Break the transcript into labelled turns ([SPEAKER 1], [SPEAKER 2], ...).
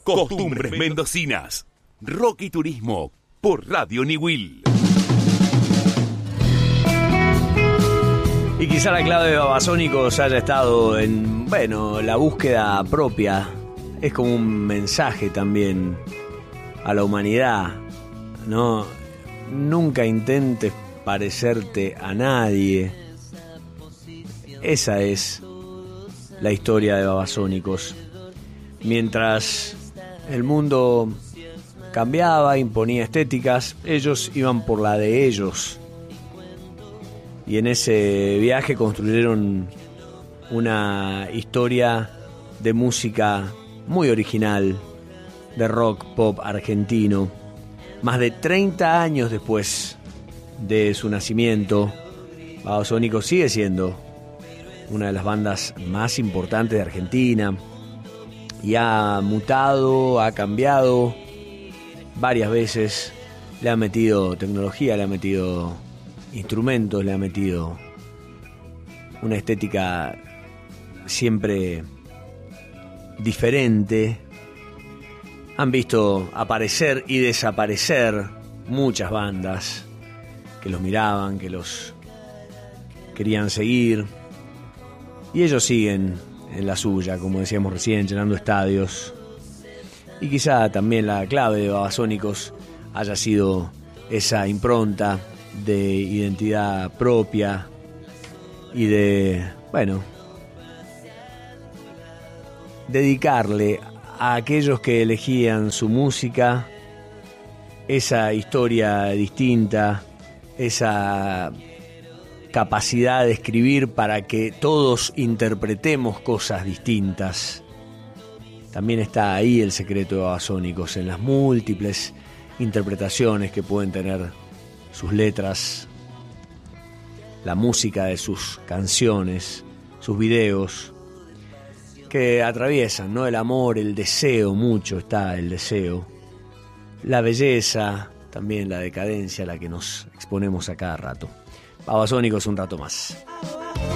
[SPEAKER 1] Costumbres mendocinas. Rock y turismo por Radio Niwil.
[SPEAKER 2] Y quizá la clave de Babasónicos haya estado en, la búsqueda propia. Es como un mensaje también a la humanidad, ¿no? Nunca intentes parecerte a nadie. Esa es la historia de Babasónicos. Mientras el mundo cambiaba, imponía estéticas, ellos iban por la de ellos. Y en ese viaje construyeron una historia de música muy original, de rock pop argentino. Más de 30 años después de su nacimiento, Babasónicos sigue siendo una de las bandas más importantes de Argentina y ha mutado, ha cambiado varias veces. Le ha metido tecnología, le ha metido instrumentos, le ha metido una estética siempre diferente. Han visto aparecer y desaparecer muchas bandas que los miraban, que los querían seguir, y ellos siguen en la suya, como decíamos recién, llenando estadios. Y quizá también la clave de Babasónicos haya sido esa impronta de identidad propia y de, dedicarle a aquellos que elegían su música esa historia distinta, esa capacidad de escribir para que todos interpretemos cosas distintas. También está ahí el secreto de Babasónicos, en las múltiples interpretaciones que pueden tener sus letras, la música de sus canciones, sus videos, que atraviesan, ¿no? El amor, el deseo, mucho está el deseo, la belleza, también la decadencia a la que nos exponemos a cada rato. Babasónicos un rato más.